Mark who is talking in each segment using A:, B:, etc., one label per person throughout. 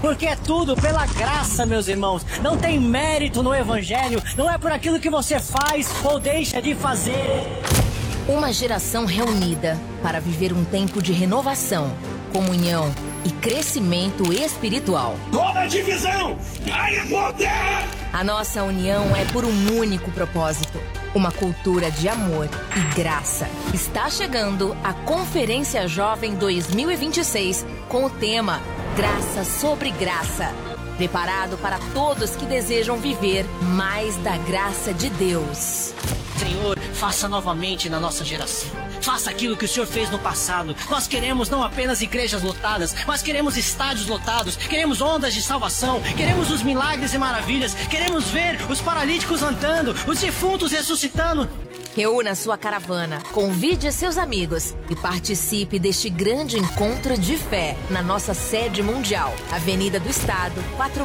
A: Porque é tudo pela graça, meus irmãos. Não tem mérito no Evangelho, não é por aquilo que você faz ou deixa de fazer.
B: Uma geração reunida para viver um tempo de renovação, comunhão e crescimento espiritual.
C: Toda divisão, ganha poder!
B: A nossa união é por um único propósito. Uma cultura de amor e graça. Está chegando a Conferência Jovem 2026 com o tema Graça sobre Graça. Preparado para todos que desejam viver mais da graça de Deus.
A: Senhor, faça novamente na nossa geração. Faça aquilo que o Senhor fez no passado. Nós queremos não apenas igrejas lotadas, mas queremos estádios lotados. Queremos ondas de salvação. Queremos os milagres e maravilhas. Queremos ver os paralíticos andando, os defuntos ressuscitando.
B: Reúna sua caravana, convide seus amigos e participe deste grande encontro de fé na nossa sede mundial. Avenida do Estado,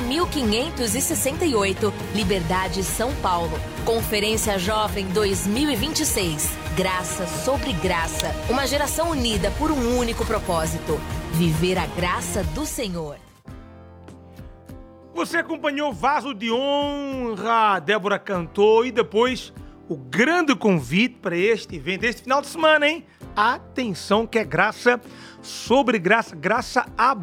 B: 4568, Liberdade, São Paulo. Conferência Jovem 2026. Graça sobre graça. Uma geração unida por um único propósito: viver a graça do Senhor.
D: Você acompanhou Vaso de Honra, a Débora cantou e depois o grande convite para este evento, este final de semana, hein? Atenção que é graça sobre graça, graça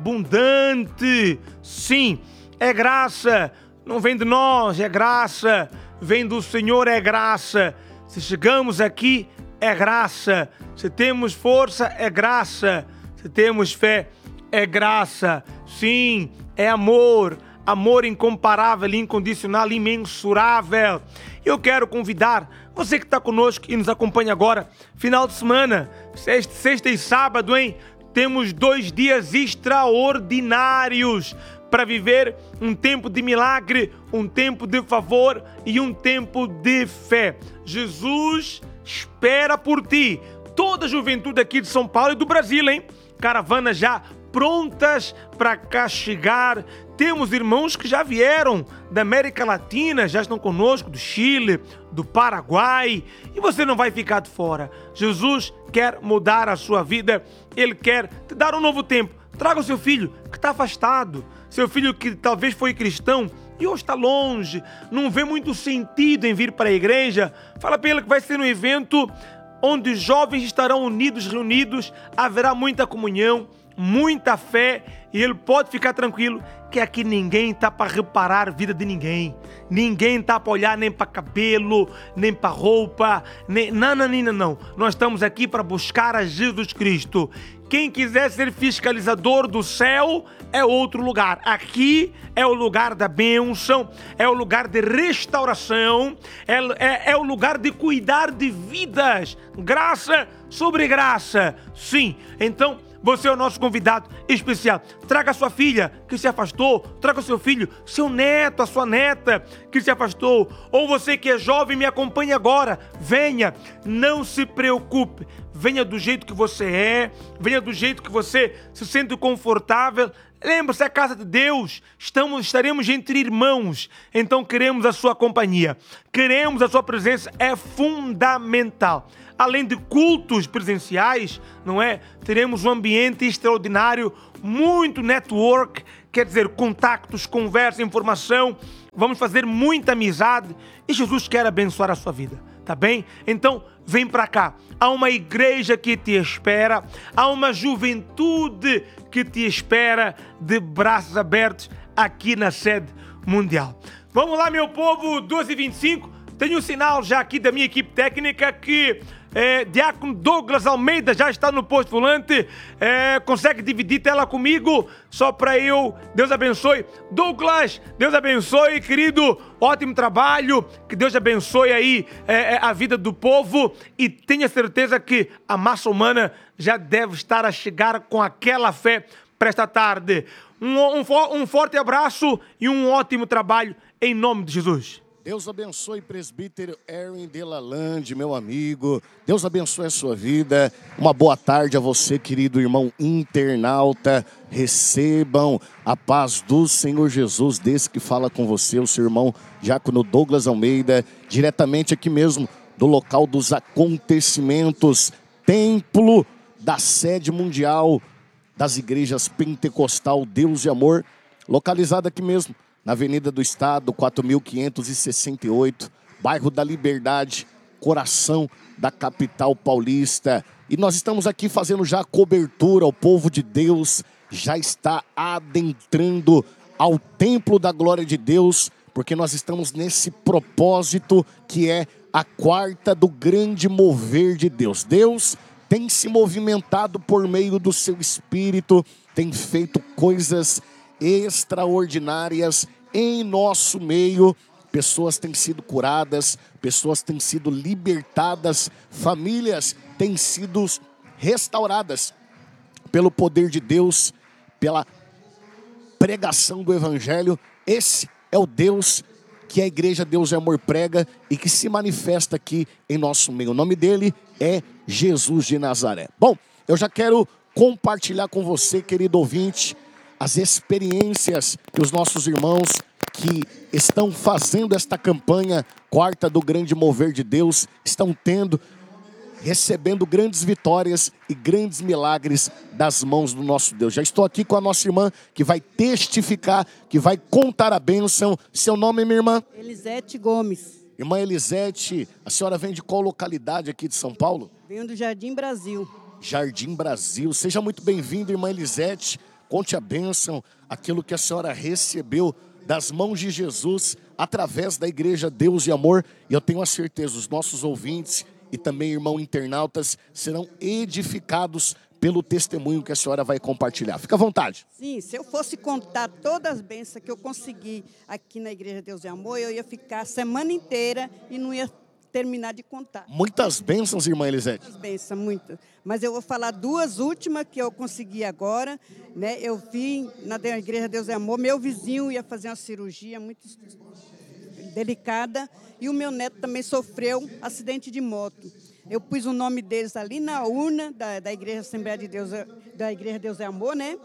D: abundante. Sim, é graça, não vem de nós, é graça, vem do Senhor, é graça. Se chegamos aqui, é graça. Se temos força, é graça. Se temos fé, é graça. Sim, é amor. Amor incomparável, incondicional, imensurável. Eu quero convidar você que está conosco e nos acompanha agora, final de semana, sexta e sábado, hein? Temos 2 dias extraordinários para viver um tempo de milagre, um tempo de favor e um tempo de fé. Jesus espera por ti. Toda a juventude aqui de São Paulo e do Brasil, hein? Caravana já prontas para cá chegar. Temos irmãos que já vieram da América Latina, já estão conosco, do Chile, do Paraguai, e você não vai ficar de fora. Jesus quer mudar a sua vida, Ele quer te dar um novo tempo. Traga o seu filho que está afastado, seu filho que talvez foi cristão e hoje está longe, não vê muito sentido em vir para a igreja. Fala para ele que vai ser um evento onde jovens estarão unidos, reunidos, haverá muita comunhão, muita fé, e ele pode ficar tranquilo que aqui ninguém está para reparar a vida de ninguém. Ninguém está para olhar nem para cabelo, nem para roupa, nem... Não. Nós estamos aqui para buscar a Jesus Cristo. Quem quiser ser fiscalizador do céu é outro lugar. Aqui é o lugar da bênção, é o lugar de restauração, é o lugar de cuidar de vidas. Graça sobre graça. Sim, então você é o nosso convidado especial. Traga a sua filha que se afastou, traga o seu filho, seu neto, a sua neta que se afastou. Ou você que é jovem, me acompanhe agora. Venha, não se preocupe. Venha do jeito que você é, venha do jeito que você se sente confortável. Lembra-se, é a casa de Deus, estaremos entre irmãos, então queremos a sua companhia, queremos a sua presença, é fundamental. Além de cultos presenciais, não é? Teremos um ambiente extraordinário, muito network, quer dizer, contactos, conversa, informação. Vamos fazer muita amizade e Jesus quer abençoar a sua vida, tá bem? Então, vem para cá. Há uma igreja que te espera, há uma juventude que te espera de braços abertos aqui na sede mundial. Vamos lá, meu povo, 12h25. Tenho um sinal já aqui da minha equipe técnica que Diácono Douglas Almeida já está no posto volante. Consegue dividir tela comigo? Só para eu. Deus abençoe. Douglas, Deus abençoe, querido. Ótimo trabalho. Que Deus abençoe aí a vida do povo. E tenha certeza que a massa humana já deve estar a chegar com aquela fé para esta tarde. Um forte abraço e um ótimo trabalho em nome de Jesus.
E: Deus abençoe, presbítero Erwin Delalande, meu amigo. Deus abençoe a sua vida. Uma boa tarde a você, querido irmão internauta. Recebam a paz do Senhor Jesus, desse que fala com você, o seu irmão Diácono Douglas Almeida, diretamente aqui mesmo do local dos acontecimentos, templo da sede mundial das igrejas pentecostal Deus e Amor, localizada aqui mesmo, na Avenida do Estado, 4.568, bairro da Liberdade, coração da capital paulista. E nós estamos aqui fazendo já a cobertura, o povo de Deus já está adentrando ao templo da glória de Deus, porque nós estamos nesse propósito que é a quarta do grande mover de Deus. Deus tem se movimentado por meio do seu Espírito, tem feito coisas extraordinárias em nosso meio. Pessoas têm sido curadas, pessoas têm sido libertadas, famílias têm sido restauradas pelo poder de Deus, pela pregação do Evangelho. Esse é o Deus que a Igreja Deus e Amor prega e que se manifesta aqui em nosso meio. O nome dele é Jesus de Nazaré. Bom, eu já quero compartilhar com você, querido ouvinte, as experiências que os nossos irmãos que estão fazendo esta campanha quarta do grande mover de Deus estão tendo, recebendo grandes vitórias e grandes milagres das mãos do nosso Deus. Já estou aqui com a nossa irmã que vai testificar, que vai contar a bênção. Seu nome, minha irmã?
F: Elisete Gomes.
E: Irmã Elisete, a senhora vem de qual localidade aqui de São Paulo?
F: Venho do Jardim Brasil.
E: Jardim Brasil. Seja muito bem-vinda, irmã Elisete. Conte a bênção, aquilo que a senhora recebeu das mãos de Jesus através da Igreja Deus e Amor. E eu tenho a certeza, os nossos ouvintes e também irmãos internautas serão edificados pelo testemunho que a senhora vai compartilhar. Fica à vontade.
F: Sim, se eu fosse contar todas as bênçãos que eu consegui aqui na Igreja Deus e Amor, eu ia ficar a semana inteira e não ia terminar de contar.
E: Muitas bênçãos, irmã Elisete.
F: Muitas bênçãos, muitas. Mas eu vou falar duas últimas que eu consegui agora, né? Eu vim na Igreja Deus e Amor, meu vizinho ia fazer uma cirurgia muito delicada e o meu neto também sofreu um acidente de moto. Eu pus o nome deles ali na urna da Igreja Assembleia de Deus, da Igreja Deus e Amor, né?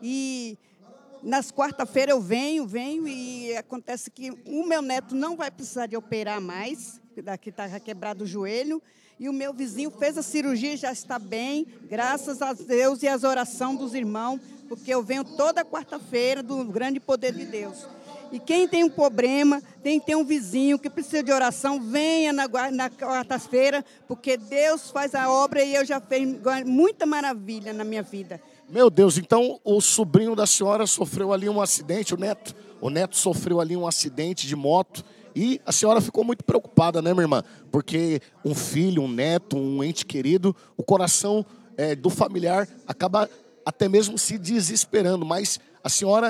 F: E nas quarta-feiras eu venho e acontece que o meu neto não vai precisar de operar mais, que estava quebrado o joelho, e o meu vizinho fez a cirurgia e já está bem, graças a Deus e às orações dos irmãos, porque eu venho toda quarta-feira do grande poder de Deus. E quem tem um problema, tem um vizinho que precisa de oração, venha na quarta-feira, porque Deus faz a obra e eu já fiz muita maravilha na minha vida.
E: Meu Deus, então o sobrinho da senhora sofreu ali um acidente, o neto sofreu ali um acidente de moto e a senhora ficou muito preocupada, né, minha irmã? Porque um filho, um neto, um ente querido, o coração do familiar acaba até mesmo se desesperando, mas a senhora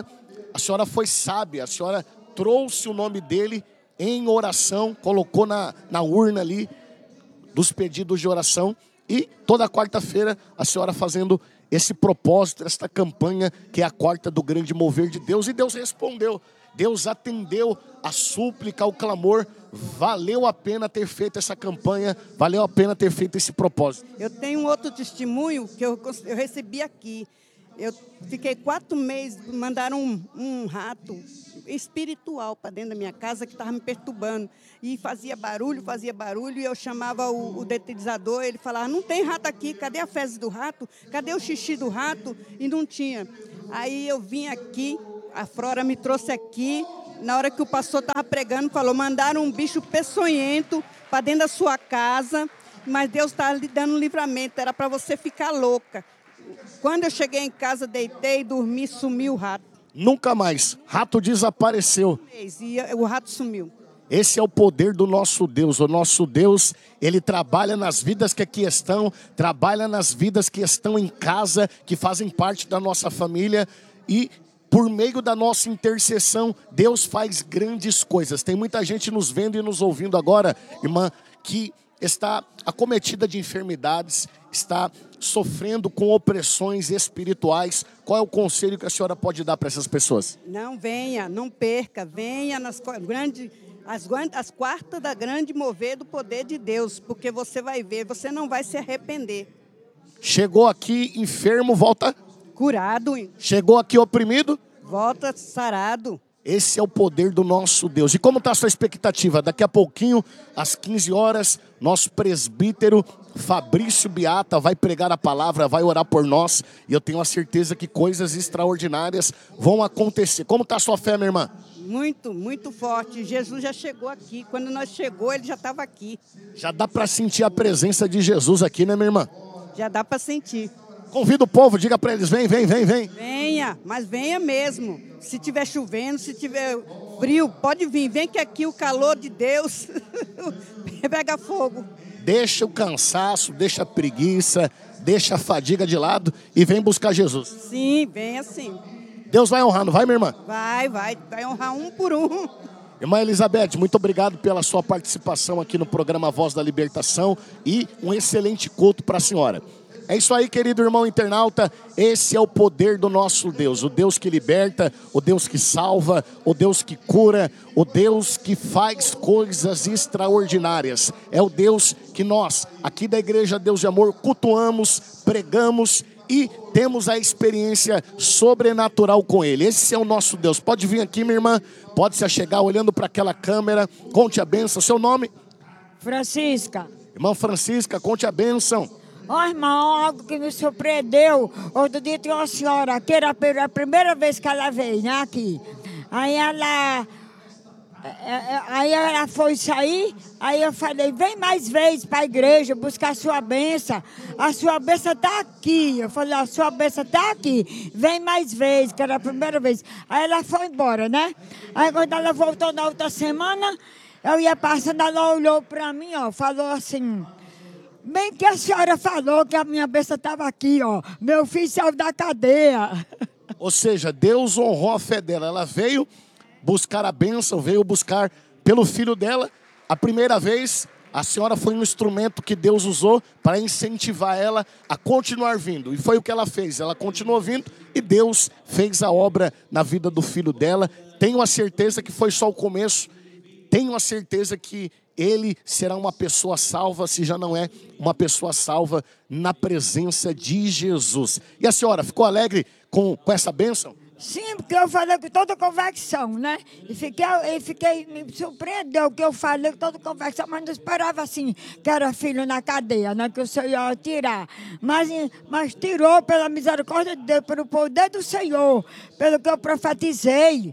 E: foi sábia, a senhora trouxe o nome dele em oração, colocou na urna ali dos pedidos de oração e toda quarta-feira a senhora fazendo esse propósito, esta campanha que é a quarta do grande mover de Deus. E Deus respondeu, Deus atendeu a súplica, o clamor. Valeu a pena ter feito essa campanha, valeu a pena ter feito esse propósito.
F: Eu tenho um outro testemunho que eu recebi aqui. Eu fiquei 4 meses, mandaram um rato espiritual para dentro da minha casa que estava me perturbando. E fazia barulho, e eu chamava o detetizador, ele falava, não tem rato aqui, cadê a fezes do rato? Cadê o xixi do rato? E não tinha. Aí eu vim aqui, a Flora me trouxe aqui, na hora que o pastor estava pregando, falou, mandaram um bicho peçonhento para dentro da sua casa, mas Deus está lhe dando um livramento, era para você ficar louca. Quando eu cheguei em casa, deitei, dormi, sumiu o rato.
E: Nunca mais. Rato desapareceu.
F: E o rato sumiu.
E: Esse é o poder do nosso Deus. O nosso Deus, ele trabalha nas vidas que aqui estão, trabalha nas vidas que estão em casa, que fazem parte da nossa família. E por meio da nossa intercessão, Deus faz grandes coisas. Tem muita gente nos vendo e nos ouvindo agora, irmã, que está acometida de enfermidades, está sofrendo com opressões espirituais. Qual é o conselho que a senhora pode dar para essas pessoas?
F: Não venha, não perca, venha as quartas da grande mover do poder de Deus, porque você vai ver, você não vai se arrepender.
E: Chegou aqui enfermo, volta
F: curado.
E: Chegou aqui oprimido,
F: volta sarado.
E: Esse é o poder do nosso Deus. E como está a sua expectativa? Daqui a pouquinho, às 15 horas, nosso presbítero Fabrício Beata vai pregar a palavra, vai orar por nós. E eu tenho a certeza que coisas extraordinárias vão acontecer. Como está a sua fé, minha irmã?
F: Muito, muito forte. Jesus já chegou aqui. Quando nós chegou, ele já estava aqui.
E: Já dá para sentir a presença de Jesus aqui, né, minha irmã?
F: Já dá para sentir.
E: Convida o povo, diga para eles, vem, vem, vem, vem.
F: Venha, mas venha mesmo. Se tiver chovendo, se tiver frio, pode vir. Vem que aqui o calor de Deus pega fogo.
E: Deixa o cansaço, deixa a preguiça, deixa a fadiga de lado e vem buscar Jesus.
F: Sim, venha sim.
E: Deus vai honrar, não vai, minha irmã?
F: Vai honrar um por um.
E: Irmã Elizabeth, muito obrigado pela sua participação aqui no programa Voz da Libertação e um excelente culto para a senhora. É isso aí, querido irmão internauta, esse é o poder do nosso Deus, o Deus que liberta, o Deus que salva, o Deus que cura, o Deus que faz coisas extraordinárias. É o Deus que nós, aqui da Igreja Deus de Amor, cultuamos, pregamos e temos a experiência sobrenatural com Ele. Esse é o nosso Deus. Pode vir aqui, minha irmã, pode se achegar olhando para aquela câmera, conte a bênção. Seu nome?
G: Francisca.
E: Irmã Francisca, conte a bênção.
G: Ó, irmão, algo que me surpreendeu. Outro dia tinha uma senhora aqui, era a primeira vez que ela veio, né, aqui. Aí ela foi sair, aí eu falei, vem mais vezes para a igreja buscar a sua bênção. A sua bênção está aqui. Eu falei, a sua bênção está aqui. Vem mais vezes, que era a primeira vez. Aí ela foi embora, né? Aí quando ela voltou na outra semana, eu ia passando, ela olhou para mim, ó, falou assim... Bem que a senhora falou que a minha bênção estava aqui, ó. Meu filho saiu da cadeia.
E: Ou seja, Deus honrou a fé dela. Ela veio buscar a bênção, veio buscar pelo filho dela. A primeira vez, a senhora foi um instrumento que Deus usou para incentivar ela a continuar vindo. E foi o que ela fez. Ela continuou vindo e Deus fez a obra na vida do filho dela. Tenho a certeza que foi só o começo. Tenho a certeza que ele será uma pessoa salva, se já não é uma pessoa salva, na presença de Jesus. E a senhora ficou alegre com essa bênção?
G: Sim, porque eu falei com toda convicção, né? E me surpreendeu que eu falei com toda convicção, mas não esperava assim, que era filho na cadeia, né? Que o Senhor ia tirar. Mas tirou pela misericórdia de Deus, pelo poder do Senhor, pelo que eu profetizei.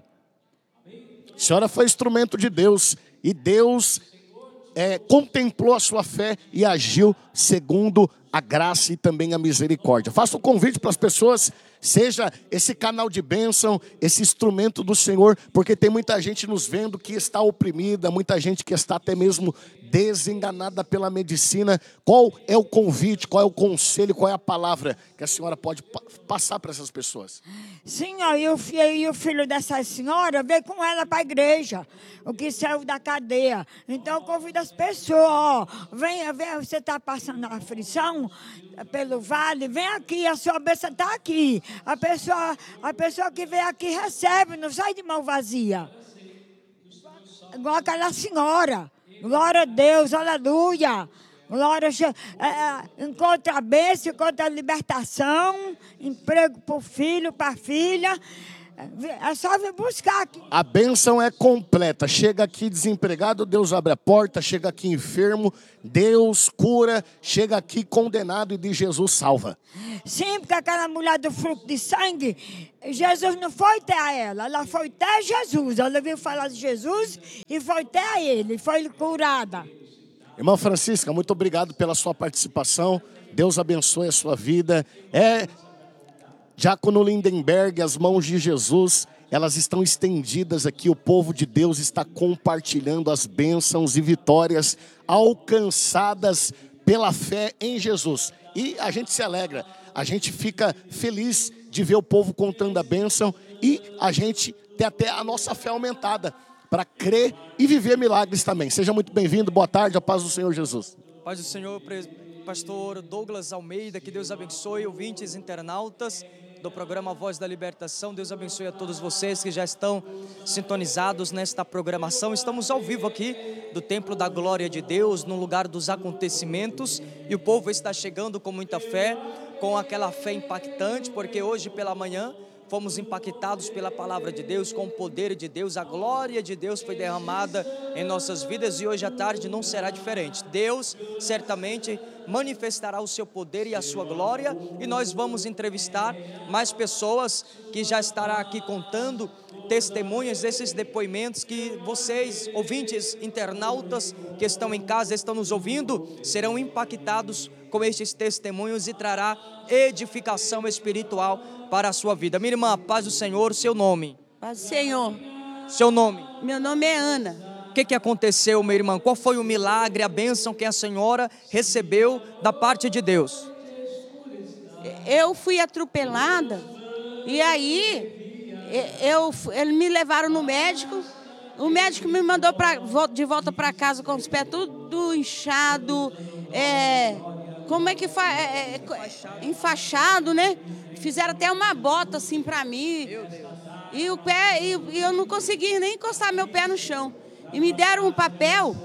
E: A senhora foi instrumento de Deus e Deus contemplou a sua fé e agiu segundo a graça e também a misericórdia. Faço um convite para as pessoas, seja esse canal de bênção, esse instrumento do Senhor, porque tem muita gente nos vendo que está oprimida, muita gente que está até mesmo desenganada pela medicina. Qual é o convite, qual é o conselho, qual é a palavra que a senhora pode passar para essas pessoas?
G: Sim, ó, e o filho dessa senhora veio com ela para a igreja, o que saiu da cadeia. Então eu convido as pessoas, ó, venha, você está passando a aflição pelo vale, vem aqui, a sua bênção está aqui. A pessoa que vem aqui recebe, não sai de mão vazia. Igual aquela senhora. Glória a Deus, aleluia. Glória, encontra a bênção, encontra a libertação, emprego para o filho, para a filha. É só vir buscar aqui.
E: A bênção é completa. Chega aqui desempregado, Deus abre a porta. Chega aqui enfermo, Deus cura. Chega aqui condenado e diz Jesus salva.
G: Sim, porque aquela mulher do fluxo de sangue, Jesus não foi até ela, ela foi até Jesus. Ela ouviu falar de Jesus e foi até ele, foi curada.
E: Irmã Francisca, muito obrigado pela sua participação. Deus abençoe a sua vida. Diácono Lindenberg, as mãos de Jesus, elas estão estendidas aqui. O povo de Deus está compartilhando as bênçãos e vitórias alcançadas pela fé em Jesus. E a gente se alegra, a gente fica feliz de ver o povo contando a bênção e a gente ter até a nossa fé aumentada para crer e viver milagres também. Seja muito bem-vindo, boa tarde, a paz do Senhor Jesus.
H: Paz do Senhor, pastor Douglas Almeida, que Deus abençoe, ouvintes, internautas do programa Voz da Libertação. Deus abençoe a todos vocês que já estão sintonizados nesta programação. Estamos ao vivo aqui do Templo da Glória de Deus, no lugar dos acontecimentos, e o povo está chegando com muita fé, com aquela fé impactante, porque hoje pela manhã fomos impactados pela palavra de Deus, com o poder de Deus, a glória de Deus foi derramada em nossas vidas e hoje à tarde não será diferente. Deus certamente manifestará o seu poder e a sua glória e nós vamos entrevistar mais pessoas que já estará aqui contando testemunhos desses depoimentos que vocês, ouvintes, internautas que estão em casa, estão nos ouvindo, serão impactados com estes testemunhos e trará edificação espiritual para a sua vida. Minha irmã, paz do Senhor, seu nome?
I: Paz do Senhor.
H: Seu nome?
I: Meu nome é Ana.
H: O que aconteceu, minha irmã? Qual foi o milagre, a bênção que a senhora recebeu da parte de Deus?
I: Eu fui atropelada e aí eles me levaram no médico. O médico me mandou de volta para casa com os pés tudo inchado, como é que faz? Enfaixado, né? Fizeram até uma bota assim para mim. E o pé, e eu não consegui nem encostar meu pé no chão. E me deram um papel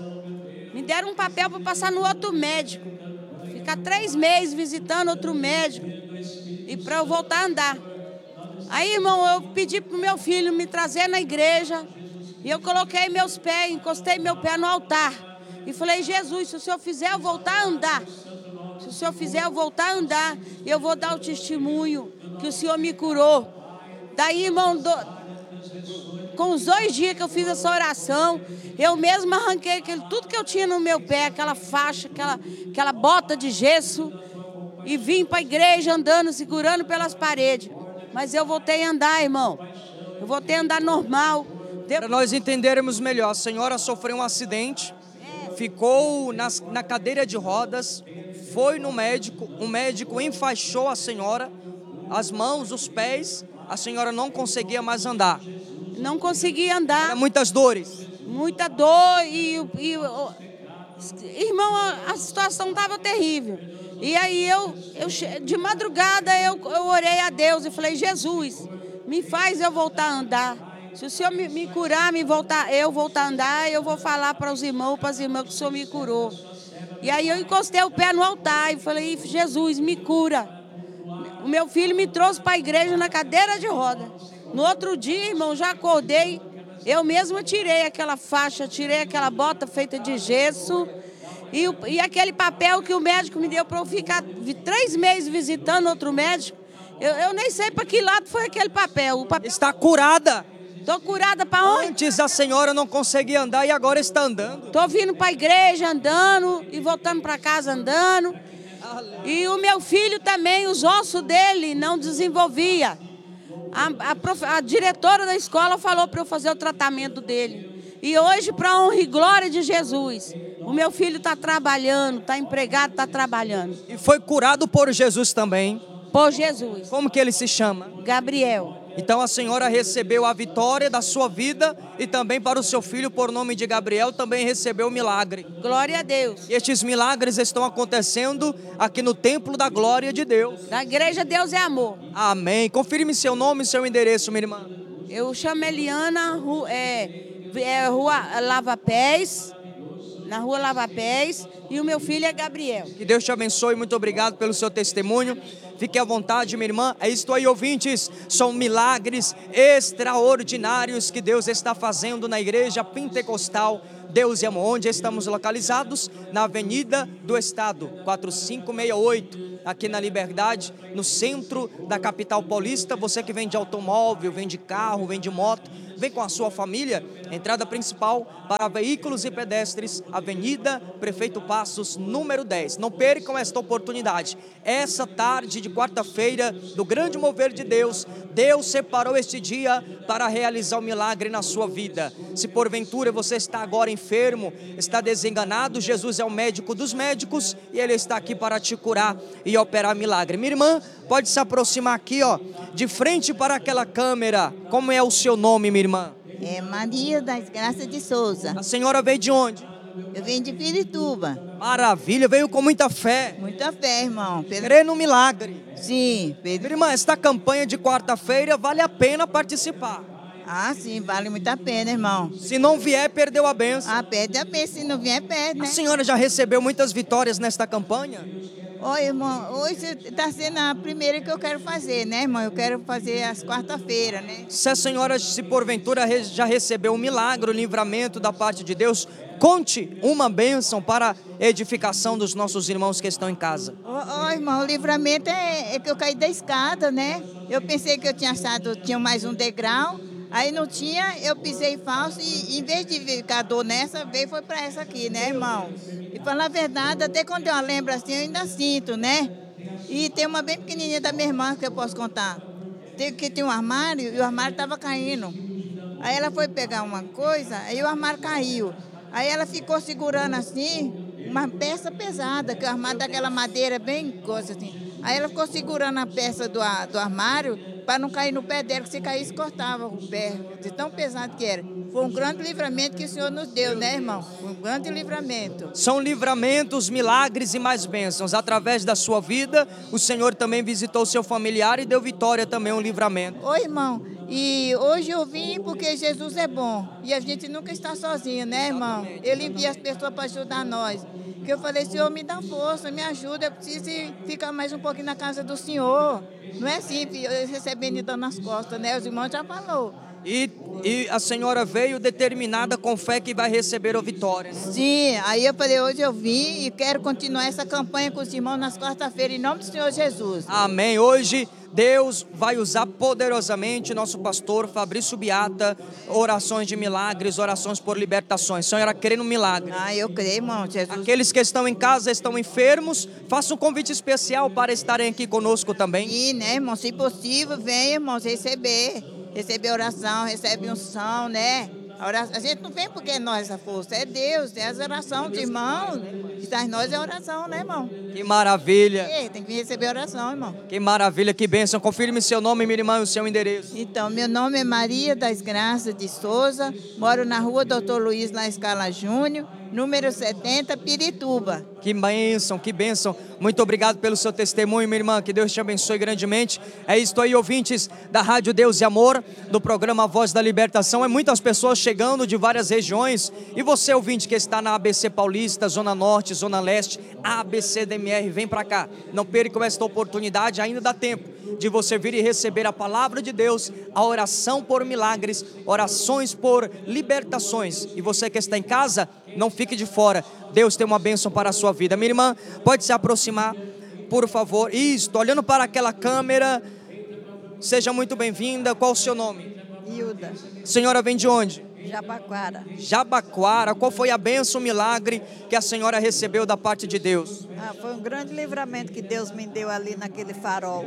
I: para passar no outro médico. Ficar 3 meses visitando outro médico e para eu voltar a andar. Aí, irmão, eu pedi pro meu filho me trazer na igreja e eu coloquei meus pés, encostei meu pé no altar e falei: Jesus, se o Senhor fizer eu voltar a andar, se o Senhor fizer eu voltar a andar, eu vou dar o testemunho que o Senhor me curou. Daí, irmão, com os 2 dias que eu fiz essa oração, eu mesma arranquei tudo que eu tinha no meu pé, aquela faixa, aquela bota de gesso, e vim para a igreja andando, segurando pelas paredes. Mas eu voltei a andar, irmão. Eu voltei a andar normal.
H: Para nós entendermos melhor, a senhora sofreu um acidente, ficou na cadeira de rodas, foi no médico, o médico enfaixou a senhora, as mãos, os pés, a senhora não conseguia mais andar.
I: Não conseguia andar.
H: Era muitas dores.
I: Muita dor irmão, a situação estava terrível. E aí de madrugada eu orei a Deus e falei: Jesus, me faz eu voltar a andar. Se o Senhor me curar, eu voltar a andar, eu vou falar para os irmãos, para as irmãs que o Senhor me curou. E aí eu encostei o pé no altar e falei: Jesus, me cura. O meu filho me trouxe para a igreja na cadeira de roda. No outro dia, irmão, já acordei, eu mesma tirei aquela faixa, tirei aquela bota feita de gesso e aquele papel que o médico me deu para eu ficar 3 meses visitando outro médico. Eu nem sei para que lado foi aquele papel.
H: Está curada.
I: Estou curada para onde?
H: Antes a senhora não conseguia andar e agora está andando.
I: Estou vindo para a igreja andando e voltando para casa andando. E o meu filho também, os ossos dele não desenvolvia. A diretora da escola falou para eu fazer o tratamento dele. E hoje, para honra e glória de Jesus, o meu filho está trabalhando, está empregado, está trabalhando.
H: E foi curado por Jesus também?
I: Por Jesus.
H: Como que ele se chama?
I: Gabriel.
H: Então a senhora recebeu a vitória da sua vida e também para o seu filho, por nome de Gabriel, também recebeu o milagre.
I: Glória a Deus.
H: E estes milagres estão acontecendo aqui no templo da glória de Deus.
I: Da igreja Deus é Amor.
H: Amém. Confirme seu nome e seu endereço, minha irmã.
I: Eu chamo Eliana, Rua Lava Pés, na Rua Lava Pés, e o meu filho é Gabriel.
H: Que Deus te abençoe, muito obrigado pelo seu testemunho. Fique à vontade, minha irmã. É isto aí, ouvintes. São milagres extraordinários que Deus está fazendo na igreja pentecostal Deus e Amor. Onde estamos localizados? Na Avenida do Estado, 4568, aqui na Liberdade, no centro da capital paulista. Você que vende automóvel, vende carro, vende moto, vem com a sua família. Entrada principal para veículos e pedestres, Avenida Prefeito Passos, número 10. Não percam esta oportunidade. Essa tarde de quarta-feira, do grande mover de Deus, Deus separou este dia para realizar um milagre na sua vida. Se porventura você está agora enfermo, está desenganado, Jesus é o médico dos médicos e Ele está aqui para te curar e operar milagre. Minha irmã, pode se aproximar aqui, ó, de frente para aquela câmera. Como é o seu nome, minha irmã?
J: É Maria das Graças de Souza.
H: A senhora veio de onde?
J: Eu venho de Pirituba.
H: Maravilha, veio com muita fé.
J: Muita fé, irmão.
H: Crê no milagre.
J: Sim.
H: Minha irmã, esta campanha de quarta-feira vale a pena participar.
J: Ah, sim, vale muito a pena, irmão.
H: Se não vier, perdeu a bênção.
J: Ah, perde a bênção. Se não vier, perde, né?
H: A senhora já recebeu muitas vitórias nesta campanha?
J: Oi, irmão, hoje está sendo a primeira que eu quero fazer, né, irmão? Eu quero fazer às quarta-feiras, né?
H: Se a senhora, se porventura já recebeu um milagre, um livramento da parte de Deus, conte uma bênção para a edificação dos nossos irmãos que estão em casa.
J: Irmão, o livramento é que eu caí da escada, né? Eu pensei que eu tinha mais um degrau, aí não tinha, eu pisei falso e em vez de ficar dor nessa, foi para essa aqui, né, irmão? E falar a verdade, até quando eu lembro assim, eu ainda sinto, né? E tem uma bem pequenininha da minha irmã que eu posso contar. Tinha um armário e o armário estava caindo. Aí ela foi pegar uma coisa, aí o armário caiu. Aí ela ficou segurando assim, uma peça pesada, que o armário daquela madeira bem coisa assim. Aí ela ficou segurando a peça do armário para não cair no pé dela, que se caísse cortava o pé, de tão pesado que era. Foi um grande livramento que o Senhor nos deu, né, irmão? Um grande livramento.
H: São livramentos, milagres e mais bênçãos. Através da sua vida, o Senhor também visitou seu familiar e deu vitória também, um livramento.
J: Oi, irmão. E hoje eu vim porque Jesus é bom. E a gente nunca está sozinho, né, irmão? Ele envia as pessoas para ajudar nós. Que eu falei, Senhor, me dá força, me ajuda. Eu preciso ficar mais um pouquinho na casa do Senhor. Não é assim, recebendo e dando nas costas, né? Os irmãos já falaram.
H: E a senhora veio determinada com fé que vai receber a vitória, né?
J: Sim, aí eu falei, hoje eu vim e quero continuar essa campanha com os irmãos nas quarta-feiras, em nome do Senhor Jesus.
H: Amém. Hoje Deus vai usar poderosamente nosso pastor Fabrício Beata, orações de milagres, orações por libertações. A senhora crê no milagre?
J: Eu creio, irmão. Jesus.
H: Aqueles que estão em casa, estão enfermos, faça um convite especial para estarem aqui conosco também.
J: Sim, né, irmão? Se possível, venha, irmãos, receber oração, recebe unção, né? A gente não vem porque é nós a força, é Deus, é as orações de irmão. Está em nós é oração, né, irmão?
H: Que maravilha.
J: Tem que receber oração, irmão.
H: Que maravilha, que bênção. Confirme seu nome, minha irmã, e o seu endereço.
J: Então, meu nome é Maria das Graças de Souza, moro na rua Doutor Luiz, na Escala Júnior, número 70, Pirituba.
H: Que bênção, que bênção. Muito obrigado pelo seu testemunho, minha irmã. Que Deus te abençoe grandemente. É isso aí, ouvintes da Rádio Deus e Amor, do programa Voz da Libertação. É muitas pessoas chegando de várias regiões. E você, ouvinte, que está na ABC Paulista, Zona Norte, Zona Leste, ABCDMR, vem para cá. Não perca esta oportunidade, ainda dá tempo de você vir e receber a palavra de Deus, a oração por milagres, orações por libertações. E você que está em casa, não fique de fora. Deus tem uma bênção para a sua vida. Minha irmã, pode se aproximar, por favor. Isso, olhando para aquela câmera. Seja muito bem-vinda. Qual o seu nome?
K: Hilda.
H: Senhora vem de onde?
K: Jabaquara.
H: Jabaquara. Qual foi a bênção, o milagre que a senhora recebeu da parte de Deus?
K: Foi um grande livramento que Deus me deu ali naquele farol.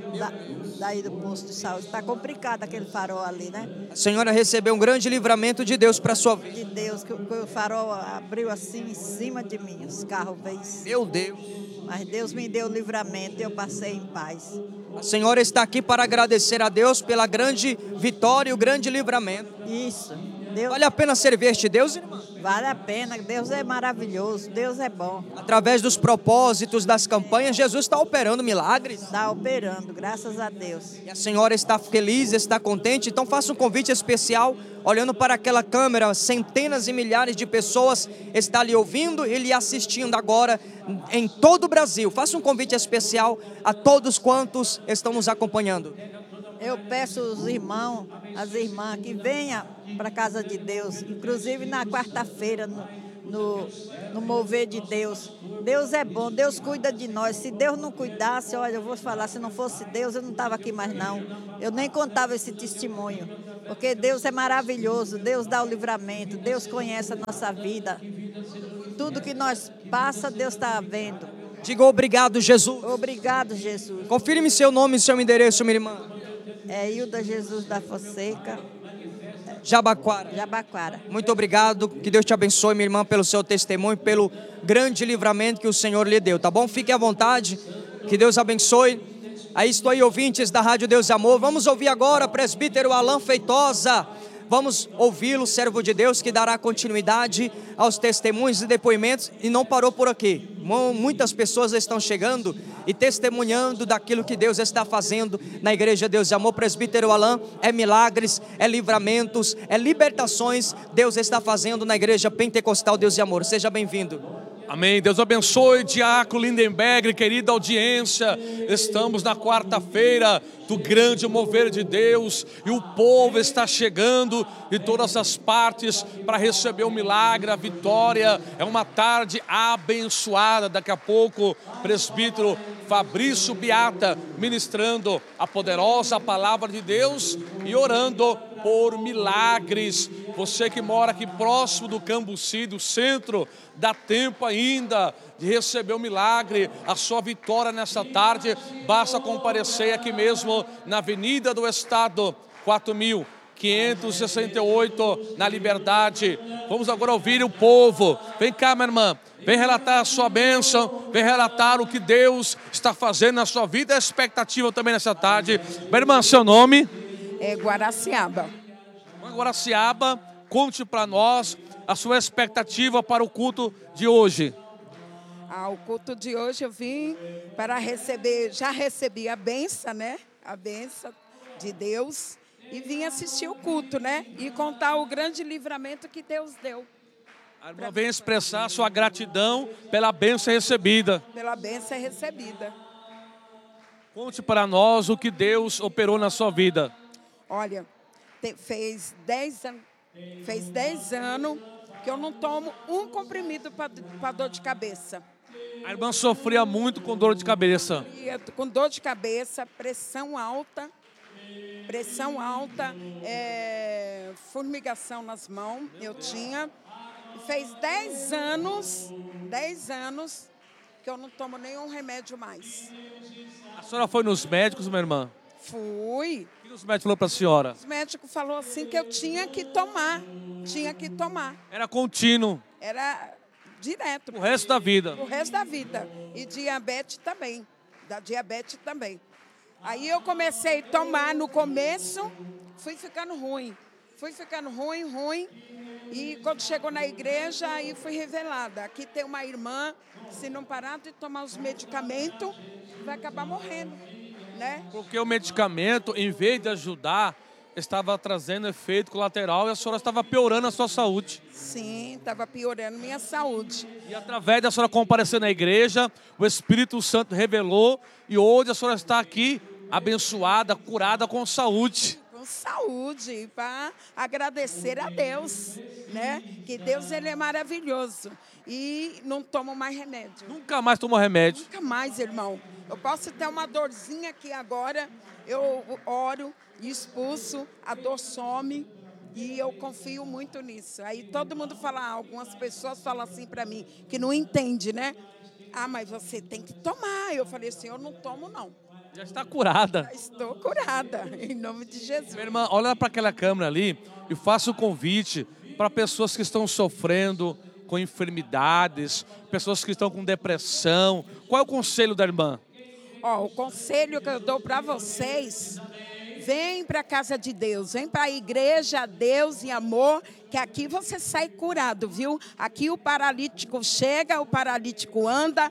K: Daí do posto de saúde. Está complicado aquele farol ali, né?
H: A senhora recebeu um grande livramento de Deus para a sua vida.
K: De Deus, que o farol abriu assim em cima de mim, os carros veio.
H: Meu Deus.
K: Mas Deus me deu o livramento e eu passei em paz.
H: A senhora está aqui para agradecer a Deus pela grande vitória e o grande livramento.
K: Isso. Deus...
H: Vale a pena servir este Deus, irmã?
K: Vale a pena, Deus é maravilhoso, Deus é bom.
H: Através dos propósitos, das campanhas, Jesus está operando milagres.
K: Está operando, graças a Deus.
H: E a senhora está feliz, está contente, então faça um convite especial, olhando para aquela câmera, centenas e milhares de pessoas estão lhe ouvindo e lhe assistindo agora em todo o Brasil. Faça um convite especial a todos quantos estão nos acompanhando.
K: Eu peço os irmãos, as irmãs que venham para a casa de Deus, inclusive na quarta-feira, no mover de Deus. Deus é bom, Deus cuida de nós. Se Deus não cuidasse, olha, eu vou falar, se não fosse Deus, eu não estava aqui mais não. Eu nem contava esse testemunho, porque Deus é maravilhoso, Deus dá o livramento, Deus conhece a nossa vida. Tudo que nós passa, Deus está vendo.
H: Diga obrigado, Jesus.
K: Obrigado, Jesus.
H: Confirme seu nome e seu endereço, minha irmã.
K: É Hilda Jesus da Fonseca.
H: Jabaquara.
K: Jabaquara.
H: Muito obrigado, que Deus te abençoe, minha irmã, pelo seu testemunho, pelo grande livramento que o Senhor lhe deu, tá bom? Fique à vontade, que Deus abençoe. Aí estou aí, ouvintes da Rádio Deus e Amor. Vamos ouvir agora presbítero Alain Feitosa. Vamos ouvi-lo, servo de Deus, que dará continuidade aos testemunhos e depoimentos. E não parou por aqui. Muitas pessoas estão chegando e testemunhando daquilo que Deus está fazendo na Igreja Deus e Amor. Presbítero Alain, é milagres, é livramentos, é libertações. Deus está fazendo na Igreja Pentecostal Deus e Amor. Seja bem-vindo.
L: Amém. Deus abençoe, Diácono Lindenberg, querida audiência. Estamos na quarta-feira do grande mover de Deus e o povo está chegando de todas as partes para receber o milagre, a vitória. É uma tarde abençoada. Daqui a pouco, presbítero Fabrício Beata ministrando a poderosa palavra de Deus e orando por milagres. Você que mora aqui próximo do Cambuci, do centro, dá tempo ainda de receber o milagre, a sua vitória nessa tarde. Basta comparecer aqui mesmo na Avenida do Estado, 4.568, na Liberdade. Vamos agora ouvir o povo. Vem cá, minha irmã. Vem relatar a sua bênção, vem relatar o que Deus está fazendo na sua vida, a expectativa também nessa tarde. Minha irmã, seu nome?
M: É Guaraciaba.
L: Guaraciaba, conte para nós a sua expectativa para o culto de hoje.
M: O culto de hoje eu vim para receber, já recebi a bênção, né? A bênção de Deus e vim assistir o culto, né? E contar o grande livramento que Deus deu.
L: A irmã vem expressar a sua gratidão pela bênção recebida.
M: Pela bênção recebida.
L: Conte para nós o que Deus operou na sua vida.
M: Olha, fez 10 anos que eu não tomo um comprimido para dor de cabeça.
L: A irmã sofria muito com dor de cabeça.
M: Com dor de cabeça, pressão alta, formigação nas mãos, eu tinha. Fez 10 anos que eu não tomo nenhum remédio mais.
L: A senhora foi nos médicos, minha irmã?
M: Fui.
L: O que os médicos falaram para a senhora?
M: Os médicos falaram assim que eu tinha que tomar.
L: Era contínuo.
M: Era direto.
L: O resto da vida.
M: O resto da vida. E diabetes também. Da diabetes também. Aí eu comecei a tomar no começo, fui ficando ruim. E quando chegou na igreja, aí fui revelada. Aqui tem uma irmã, se não parar de tomar os medicamentos, vai acabar morrendo, né?
L: Porque o medicamento, em vez de ajudar, estava trazendo efeito colateral e a senhora estava piorando a sua saúde.
M: Sim, estava piorando minha saúde.
L: E através da senhora comparecer na igreja, o Espírito Santo revelou e hoje a senhora está aqui abençoada, curada com saúde.
M: Com saúde, para agradecer a Deus, né? Que Deus, ele é maravilhoso. E não tomo mais remédio.
L: Nunca mais tomou remédio?
M: Nunca mais, irmão. Eu posso ter uma dorzinha aqui agora, eu oro e expulso, a dor some e eu confio muito nisso. Aí todo mundo fala, algumas pessoas falam assim para mim, que não entende, né? Mas você tem que tomar. Eu falei assim, eu não tomo não.
L: Já está curada.
M: Já estou curada, em nome de Jesus.
L: Minha irmã, olha para aquela câmera ali e faça o convite para pessoas que estão sofrendo com enfermidades, pessoas que estão com depressão. Qual é o conselho da irmã?
M: O conselho que eu dou para vocês, vem para a casa de Deus, vem para a igreja, Deus e amor, que aqui você sai curado, viu? Aqui o paralítico chega, o paralítico anda,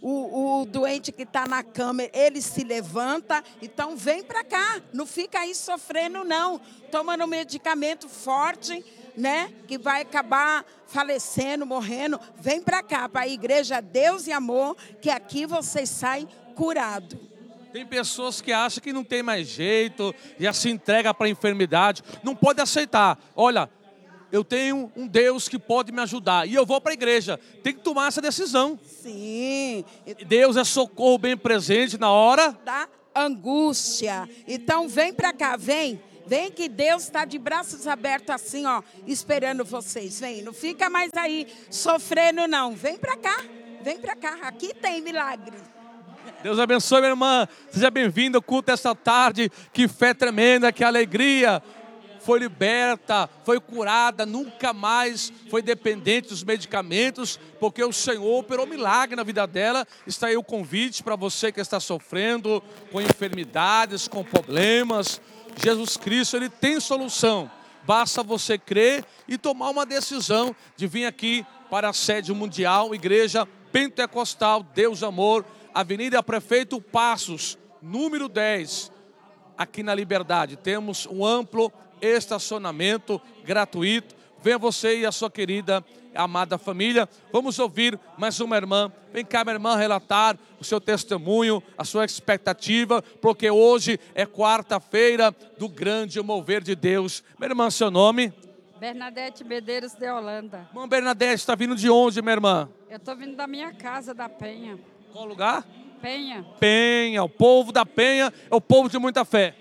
M: o doente que está na cama, ele se levanta. Então vem para cá, não fica aí sofrendo não, tomando medicamento forte, né? Que vai acabar falecendo, morrendo. Vem para cá, para a igreja Deus e amor, que aqui você sai curado.
L: Tem pessoas que acham que não tem mais jeito, já se entrega para a enfermidade, não pode aceitar. Olha, eu tenho um Deus que pode me ajudar e eu vou para a igreja. Tem que tomar essa decisão.
M: Sim.
L: Deus é socorro bem presente na hora
M: da angústia. Então vem para cá, vem. Vem que Deus está de braços abertos assim, esperando vocês. Vem, não fica mais aí sofrendo não. Vem para cá, aqui tem milagre.
L: Deus abençoe, minha irmã. Seja bem-vinda ao culto esta tarde. Que fé tremenda, que alegria. Foi liberta, foi curada, nunca mais foi dependente dos medicamentos, porque o Senhor operou milagre na vida dela. Está aí o convite para você que está sofrendo com enfermidades, com problemas. Jesus Cristo, ele tem solução. Basta você crer e tomar uma decisão de vir aqui para a sede mundial, Igreja Pentecostal Deus Amor, Avenida Prefeito Passos, número 10, aqui na Liberdade. Temos um amplo estacionamento gratuito. Venha você e a sua querida, amada família. Vamos ouvir mais uma irmã. Vem cá, minha irmã, relatar o seu testemunho, a sua expectativa, porque hoje é quarta-feira do grande mover de Deus. Minha irmã, seu nome?
N: Bernadette Medeiros de Holanda.
L: Irmã Bernadette, está vindo de onde, minha irmã?
N: Eu estou vindo da minha casa, da Penha.
L: Qual lugar?
N: Penha.
L: Penha, o povo da Penha é o povo de muita fé.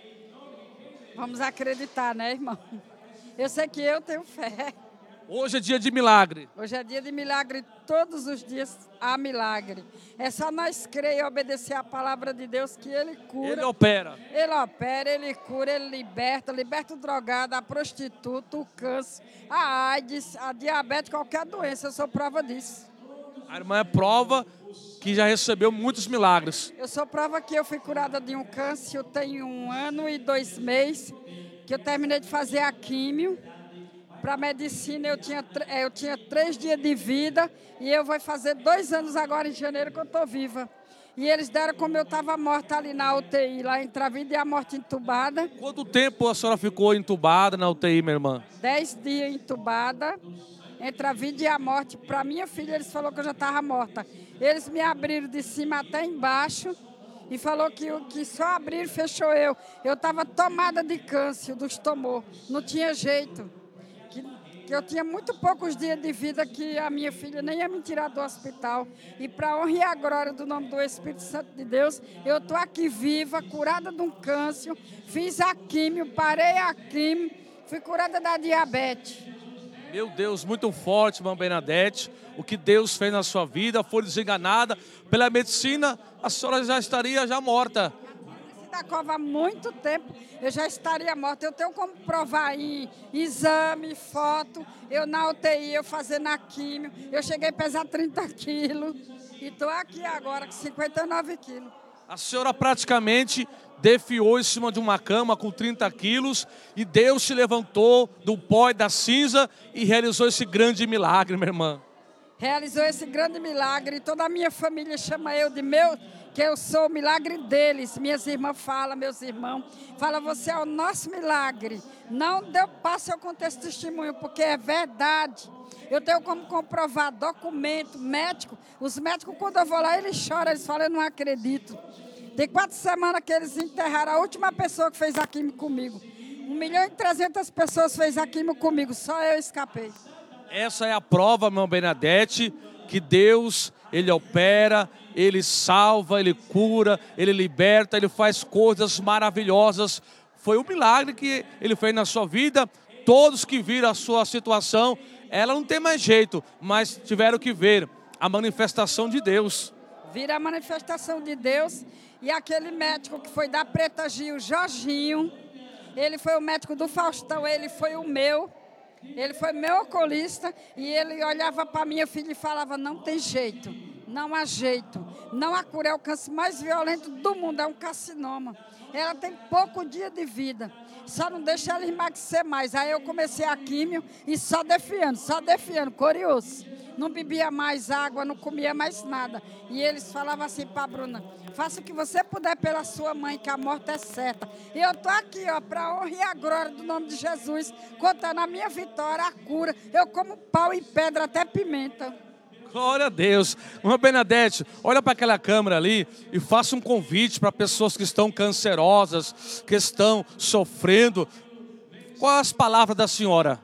N: Vamos acreditar, né, irmão? Eu sei que eu tenho fé.
L: Hoje é dia de milagre.
N: Hoje é dia de milagre, todos os dias há milagre. É só nós crer e obedecer a palavra de Deus que Ele cura.
L: Ele opera.
N: Ele opera, Ele cura, Ele liberta o drogado, a prostituta, o câncer, a AIDS, a diabetes, qualquer doença. Eu sou prova disso.
L: A irmã é prova que já recebeu muitos milagres.
N: Eu sou prova que eu fui curada de um câncer, eu tenho 1 ano e 2 meses, que eu terminei de fazer a químio. Para a medicina eu tinha 3 dias de vida e eu vou fazer 2 anos agora em janeiro que eu estou viva. E eles deram como eu estava morta ali na UTI, lá entre a vida e a morte entubada.
L: Quanto tempo a senhora ficou entubada na UTI, minha irmã?
N: 10 dias entubada, entre a vida e a morte. Para minha filha eles falaram que eu já estava morta. Eles me abriram de cima até embaixo e falou que só abriram e fechou eu. Eu estava tomada de câncer dos tumores, não tinha jeito. Que eu tinha muito poucos dias de vida que a minha filha nem ia me tirar do hospital. E para honra e a glória do nome do Espírito Santo de Deus, eu estou aqui viva, curada de um câncer, fiz a químio, parei a químio, fui curada da diabetes.
L: Meu Deus, muito forte, irmã Bernadette. O que Deus fez na sua vida, foi desenganada pela medicina, a senhora já estaria morta.
N: Da cova há muito tempo, eu já estaria morta. Eu tenho como provar em exame, foto, eu na UTI, eu fazendo a químio, eu cheguei a pesar 30 quilos e estou aqui agora com 59 quilos.
L: A senhora praticamente defiou em cima de uma cama com 30 quilos e Deus se levantou do pó e da cinza e realizou esse grande milagre, minha irmã.
N: Realizou esse grande milagre e toda a minha família chama eu de que eu sou o milagre deles. Minhas irmãs falam, meus irmãos, falam, você é o nosso milagre. Não deu passo eu contar esse testemunho, porque é verdade. Eu tenho como comprovar documento, médico. Os médicos, quando eu vou lá, eles choram, eles falam, eu não acredito. Tem 4 semanas que eles enterraram a última pessoa que fez a químio comigo. 1.300.000 pessoas fez a químio comigo, só eu escapei.
L: Essa é a prova, irmã Bernadette, que Deus, Ele opera, Ele salva, Ele cura, Ele liberta, Ele faz coisas maravilhosas. Foi um milagre que Ele fez na sua vida. Todos que viram a sua situação, ela não tem mais jeito, mas tiveram que ver a manifestação de Deus.
N: Vira a manifestação de Deus. E aquele médico que foi da Preta Gil, Jorginho, ele foi o médico do Faustão, ele foi o meu. Ele foi meu oculista e ele olhava para minha filha e falava, não tem jeito, não há jeito. Não há cura, é o câncer mais violento do mundo, é um carcinoma. Ela tem pouco dia de vida, só não deixa ela emagrecer mais. Aí eu comecei a químio e só defiando, curioso. Não bebia mais água, não comia mais nada. E eles falavam assim para a Bruna, faça o que você puder pela sua mãe, que a morte é certa. E eu estou aqui, para a honra e a glória do nome de Jesus, contando a minha vitória, a cura. Eu como pau e pedra, até pimenta.
L: Glória a Deus. Irmã Bernadette, olha para aquela câmera ali e faça um convite para pessoas que estão cancerosas, que estão sofrendo. Quais as palavras da senhora?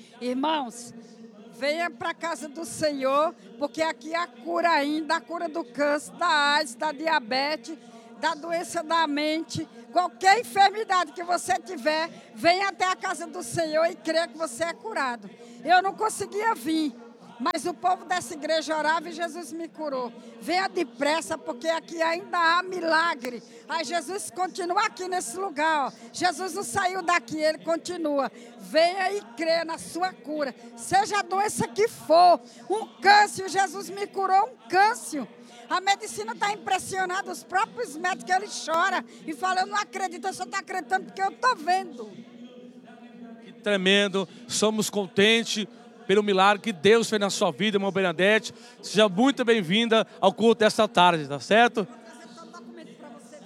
N: Irmãos, venha para a casa do Senhor, porque aqui há cura ainda, a cura do câncer, da AIDS, da diabetes, da doença da mente. Qualquer enfermidade que você tiver, venha até a casa do Senhor e creia que você é curado. Eu não conseguia vir, mas o povo dessa igreja orava e Jesus me curou. Venha depressa, porque aqui ainda há milagre. Aí Jesus continua aqui nesse lugar. Ó. Jesus não saiu daqui, Ele continua. Venha e creia na sua cura. Seja a doença que for. Um câncer, Jesus me curou um câncer. A medicina está impressionada, os próprios médicos, eles choram e falam, eu não acredito, eu só estou acreditando porque eu estou vendo.
L: Que tremendo, somos contentes pelo milagre que Deus fez na sua vida, irmã Bernadette. Seja muito bem-vinda ao culto desta tarde, tá certo?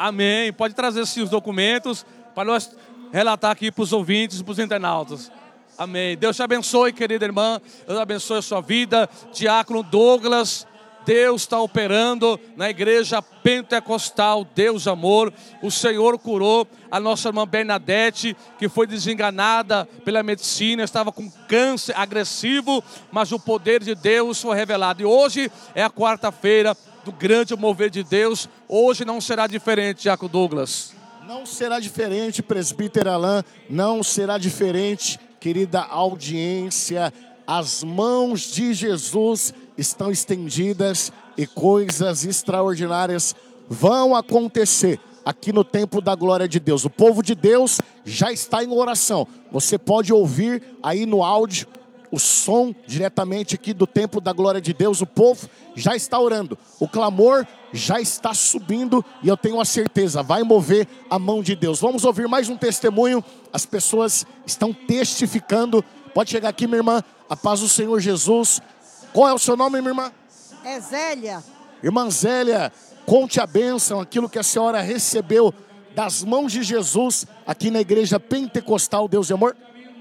L: Amém. Pode trazer sim os documentos para nós relatar aqui para os ouvintes, para os internautas. Amém. Deus te abençoe, querida irmã. Deus abençoe a sua vida. Diácono Douglas, Deus está operando na igreja pentecostal, Deus Amor. O Senhor curou a nossa irmã Bernadette, que foi desenganada pela medicina, estava com câncer agressivo, mas o poder de Deus foi revelado. E hoje é a quarta-feira do grande mover de Deus. Hoje não será diferente, Diácono Douglas.
E: Não será diferente, presbítero Alain, não será diferente, querida audiência. As mãos de Jesus estão estendidas e coisas extraordinárias vão acontecer aqui no Templo da Glória de Deus. O povo de Deus já está em oração. Você pode ouvir aí no áudio o som diretamente aqui do Templo da Glória de Deus. O povo já está orando. O clamor já está subindo e eu tenho a certeza, vai mover a mão de Deus. Vamos ouvir mais um testemunho. As pessoas estão testificando. Pode chegar aqui, minha irmã. A paz do Senhor Jesus. Qual é o seu nome, minha irmã?
O: É Zélia.
E: Irmã Zélia, conte a bênção, aquilo que a senhora recebeu das mãos de Jesus aqui na igreja pentecostal Deus e Amor.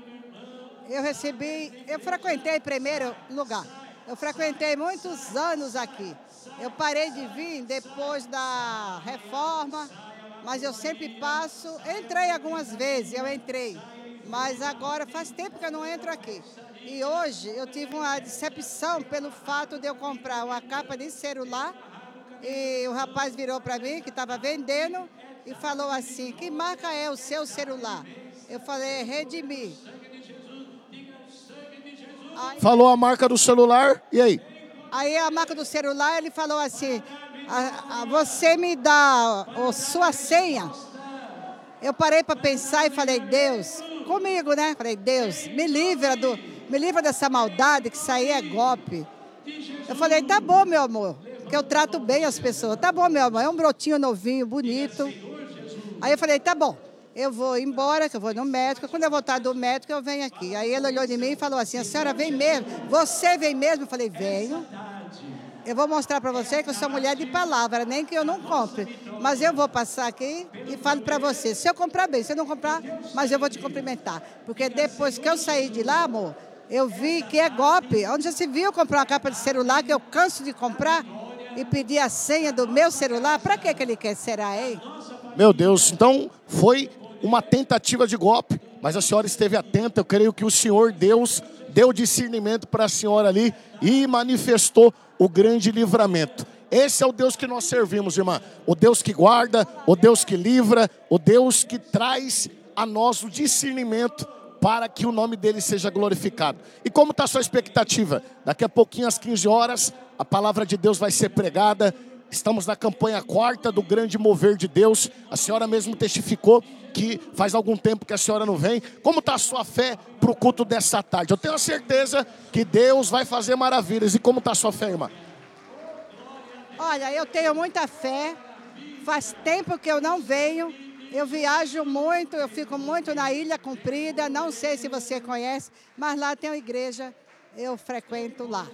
O: Eu frequentei primeiro lugar. Eu frequentei muitos anos aqui. Eu parei de vir depois da reforma, mas eu sempre passo. Entrei algumas vezes, mas agora faz tempo que eu não entro aqui. E hoje eu tive uma decepção pelo fato de eu comprar uma capa de celular e o rapaz virou para mim, que estava vendendo, e falou assim: que marca é o seu celular? Eu falei: Redmi.
E: Falou a marca do celular, e aí?
O: Aí a marca do celular, ele falou assim: você me dá a sua senha? Eu parei para pensar e falei: Deus, comigo, né? Falei: Deus, me livra dessa maldade, que isso aí é golpe. Eu falei: tá bom, meu amor, que eu trato bem as pessoas. Tá bom, meu amor, é um brotinho novinho, bonito. Aí eu falei: tá bom, eu vou embora, que eu vou no médico. Quando eu voltar do médico, eu venho aqui. Aí ele olhou de mim e falou assim: a senhora vem mesmo? Você vem mesmo? Eu falei: venho. Eu vou mostrar para você que eu sou mulher de palavra, nem que eu não compre. Mas eu vou passar aqui e falo para você. Se eu comprar bem, se eu não comprar, mas eu vou te cumprimentar. Porque depois que eu saí de lá, amor, eu vi que é golpe. Onde já se viu comprar uma capa de celular que eu canso de comprar e pedir a senha do meu celular? Para que ele quer, será, hein?
E: Meu Deus, então foi uma tentativa de golpe, mas a senhora esteve atenta. Eu creio que o Senhor Deus deu discernimento para a senhora ali e manifestou o grande livramento. Esse é o Deus que nós servimos, irmã. O Deus que guarda, o Deus que livra, o Deus que traz a nós o discernimento para que o nome dele seja glorificado. E como está a sua expectativa? Daqui a pouquinho, às 15 horas, a palavra de Deus vai ser pregada. Estamos na campanha 4ª do grande mover de Deus. A senhora mesmo testificou que faz algum tempo que a senhora não vem. Como está a sua fé para o culto dessa tarde? Eu tenho a certeza que Deus vai fazer maravilhas. E como está a sua fé, irmã?
O: Olha, eu tenho muita fé. Faz tempo que eu não venho. Eu viajo muito, eu fico muito na Ilha Comprida. Não sei se você conhece, mas lá tem uma igreja. Eu frequento lá.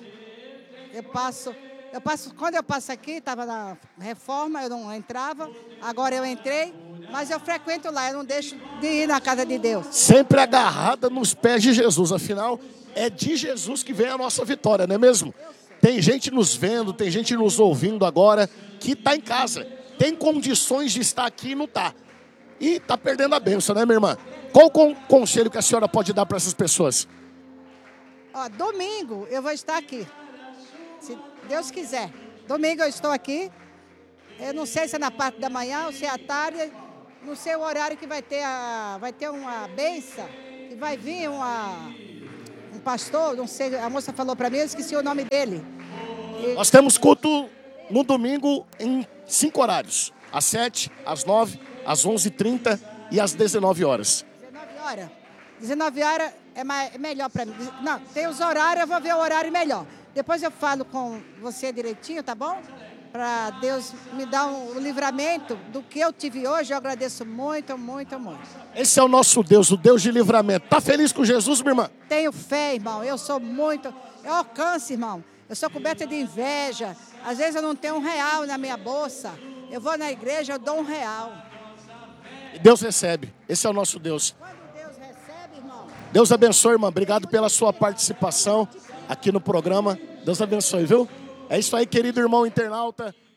O: Quando eu passo aqui, estava na reforma, eu não entrava. Agora eu entrei. Mas eu frequento lá, eu não deixo de ir na casa de Deus.
E: Sempre agarrada nos pés de Jesus. Afinal, é de Jesus que vem a nossa vitória, não é mesmo? Tem gente nos vendo, tem gente nos ouvindo agora que está em casa. Tem condições de estar aqui e não está. E está perdendo a bênção, né, minha irmã? Qual o conselho que a senhora pode dar para essas pessoas?
O: Domingo eu vou estar aqui. Se Deus quiser. Domingo eu estou aqui. Eu não sei se é na parte da manhã ou se é à tarde. Não sei o horário que vai ter uma bênção, que vai vir um pastor, não sei, a moça falou para mim, eu esqueci o nome dele.
E: Nós temos culto no domingo em 5 horários, às 7, às 9, às 11h30 e às 19 horas.
O: 19 horas é melhor para mim. Não, tem os horários, eu vou ver o horário melhor. Depois eu falo com você direitinho, tá bom? Para Deus me dar um livramento do que eu tive hoje, eu agradeço muito, muito, muito.
E: Esse é o nosso Deus, o Deus de livramento. Tá feliz com Jesus, minha irmã?
O: Tenho fé, irmão, eu alcanço, irmão. Eu sou coberta de inveja. Às vezes eu não tenho R$1 na minha bolsa. Eu vou na igreja, eu dou R$1.
E: E Deus recebe, esse é o nosso Deus.
O: Quando Deus recebe, irmão,
E: Deus abençoe, irmã. Obrigado pela sua participação aqui no programa. Deus abençoe, viu? É isso aí, querido irmão internauta.